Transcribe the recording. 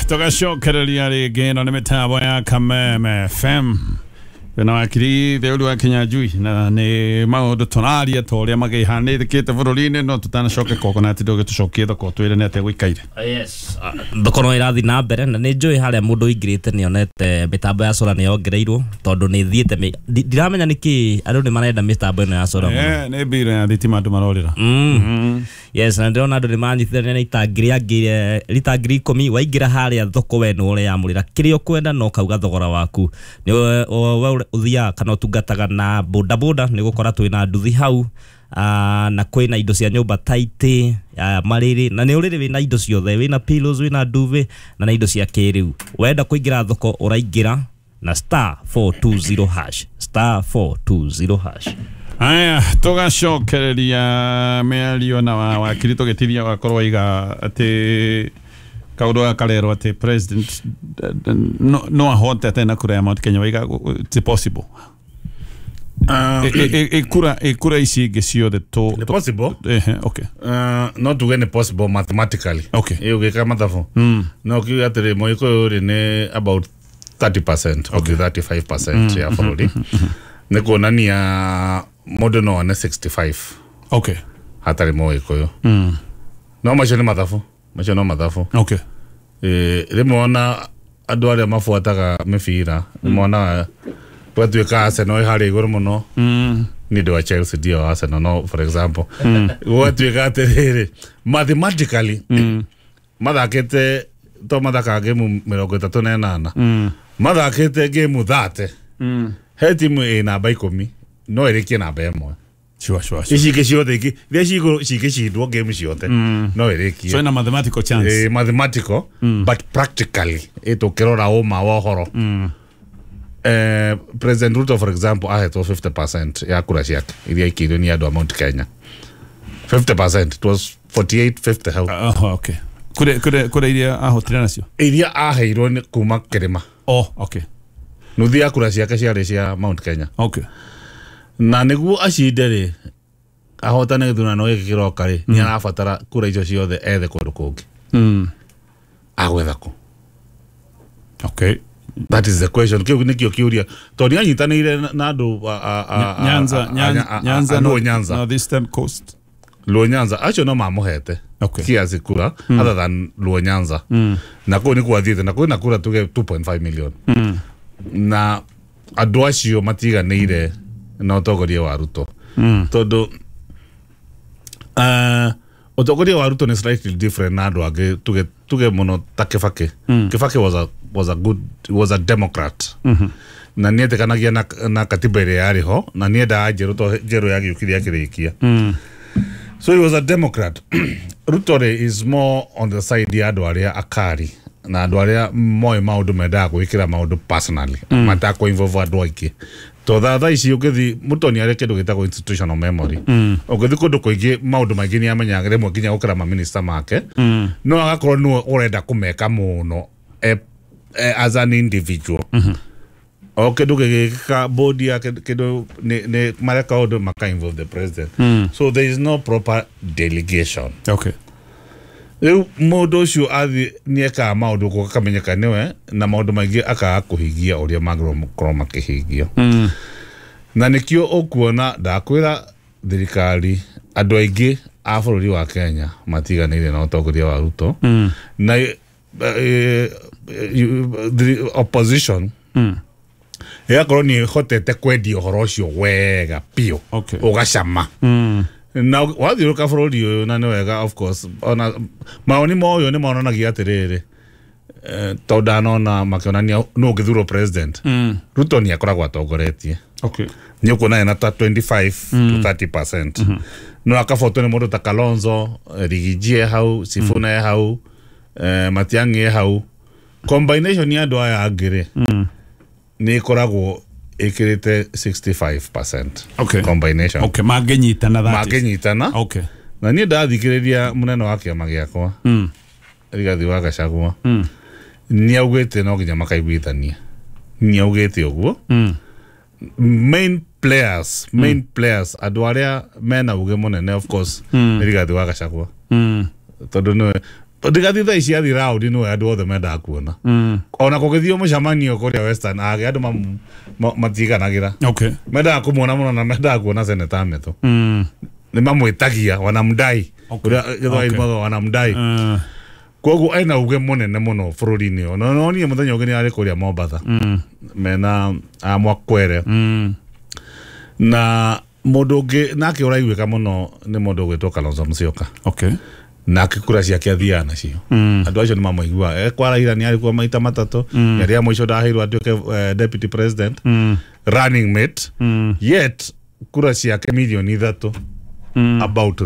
tugacokereria rĩngĩ ĩno nĩ mĩtambo ya Kameme FM na wakiri theũri wa Kenya Jui na nĩ maũndũ tũraria ta ũrĩa magĩhanĩrĩkĩte bũrũri-inĩ no tutanacoke coconut ndũgĩtũcokie thoko twĩre nĩ atĩa gũikaire. Yes, thoko no ĩrathiĩ na mbere na nĩ njũĩ harĩa mũndũ ingĩrĩte nĩonete mĩtambo ya solar nĩyongereirwo tondũ nĩ thiĩte ndiramenya nĩkĩ andũ nĩ marenda mĩtambo ĩno ya solar mũno. Nĩ mbira ya thitima andũ marorĩra. Yes, na ndĩrona andũ nĩ manyitithania na itangi rĩangire itangi 10 waingĩra harĩa thoko we nĩ ũreyamũrĩra kĩrĩa ũkwenda no kauga thogora waku nĩ uthia kana utungataga na boda boda nĩ gũkora twĩna nduthi hau na kwĩna indo cia nyũmba taiti marĩrĩ na nĩ ũrĩrĩ wĩna indo ciothe wĩna pillows wĩna duvet na indo cia kĩrĩu wenda kũingĩra thoko ũraingĩra na *420#. Aya tugacokereria mĩario na wakiri tũgĩtithia wakorwo iga atĩ kaũndũ gakarerwo atĩ president no ahote atĩ na kura ya Mount Kenya waiga it's possible. Ikura ici ingĩ ciothe to possible. Okay. Not to get possible mathematically. Okay. Ĩũgĩka mathabu. No kiuga atĩ Mũgĩkũyũ nĩ about 30% of the 35% ya bũrũri. Nĩ kuonania mũndũ no one 65. Okay. Hatarĩ Mũgĩkũyũ. No macio nĩ mathabu. Macio no mathabu. Okay. Rĩmwe ona andũ arĩa mabuataga mĩbira mona gwatuĩka Arsenal harĩ igũrũ mũno nĩ ndĩ wa Chelsea ndio wa Arsenal no for example gwatuĩka atĩrĩrĩ mathematically mathakĩte to mathaka game 38 mathakĩte game 30 he timu ĩ namba 10 no ĩrĩkie namba 1. Sure. Ici ciothe iki iria cigĩcindwo game ciothe no ĩrĩkie. So in a mathematical chance. Mathematical but practically ĩtũkĩrora ũma wa ũhoro. President Ruto for example ahetwo 50% ya kura ciake iria ikĩirio nĩ andũ a Mount Kenya. 50%, it was 48-50 hau. Okay. Kure iria ahotire nacio. Iria aheirwo nĩ kuma Kĩrĩma. Okay. Nuthi ya kura ciake ciarĩ cia Mount Kenya. Okay. Na nĩguo acinde rĩ ahotane gĩthurano gĩkĩ kĩroka rĩ nĩ arabatara kura icio ciothe ethe kũndũ kũngĩ. Agwetha kũ? Okay. That is the question. Kĩu nĩkĩo kĩũria tondũ nĩ anyitanĩire na andũ Nyanza Northeastern Coast. Luo Nyanza acio no mamũhete kiasi kura other than Luo Nyanza na kũu nĩ kwathiĩte na kwĩna kura tuge 2.5 million na andũ acio matiganĩire na ũtongoria wa Ruto tondũ ũtongoria wa Ruto nĩ slightly different na andũ angĩ tuge mũno ta Kibaki. Kibaki was a Democrat na nĩ etĩkanagia na katiba ĩrĩa yarĩ ho na nĩ endaga njerũ yagĩũkire akĩrĩkia. So he was a Democrat. Ruto is more on the side ya andũ arĩa akari na andũ arĩa moĩ maũndũ mendaga gwĩkĩra maũndũ personally matakũ involve andũ aingĩ. To tha ici ũgĩthi Mũtoni arĩ kĩndũ gĩtagwo institutional memory. Ũgĩthi kũndũ kũingĩ maũndũ maingĩ nĩ amenyaga rĩmwe nginya gũkĩra maminista make no agakorwo nĩwe ũrenda kũmeka mũno as an individual. O kĩndũ gĩgĩka board ya kĩndũ nĩ mareka ũndũ maka involve the president. So there is no proper delegation. Okay. Rĩu mũndũ ũcio athi nĩeka maũndũ gũkamenyeka nĩwe na maũndũ maingĩ akaga kũhingia ũrĩa magĩrĩirwo makĩhingio. Na nĩkĩo ũkuona ndakwĩra thirikari andũ aingĩ a bũrũri wa Kenya matiganĩire na ũtongoria wa Ruto na the opposition ĩgakorwo nĩ hotete kwendia ũhoro ũcio wega piũ ũgacama. Na wathiũrũka bũrũri ũyũ na nĩ wega of course ona maoni moyo nĩ monanagia atĩrĩrĩ tondũ ndanona makĩonania no ũngĩthurwo president Ruto nĩ akoragwo atongoretie. Nĩ ũkuona ena ta 25 to 30%. No akabotwo nĩ mũndũ ta Kalonzo, Rigiji hau, Sifuna hau, Matiang'i hau. Combination ya andũ aya angĩ nĩ ĩkoragwo ĩkĩrĩte 65%. Combination. Mangĩnyitana. Na niĩ ndathikĩrĩria mũnene wa kĩama gĩakwa Rigathi wa Gachagua nĩ augĩte no nginya makaiguithania. Nĩ augĩte ũguo. Main players andũ arĩa mena uge mũnene of course Rigathi wa Gachagua tondũ ndigathi tha ici athi round no andu othe menda kuona ona kugithio mucamanio kuria Western age andu matiganagira menda kumwona muno na menda kuona Senator Metho ni mamwitagia wanamdai kuria githwairi mago wanamdai koguo aina uge munene muno bururi-ini ona no nie muthenya ugeni ari kuria Mombasa mena Mwakwere na mundu ungi nake uraiguika muno ni mundu ugwitwo Kalonzo Musyoka na akikura ciake athia nacio andu acio ni mamaigua kwaraira ni ari kwa maita matatu yaria mwisho ndahirwo atuike deputy president running mate yet kura ciake milioni 3 about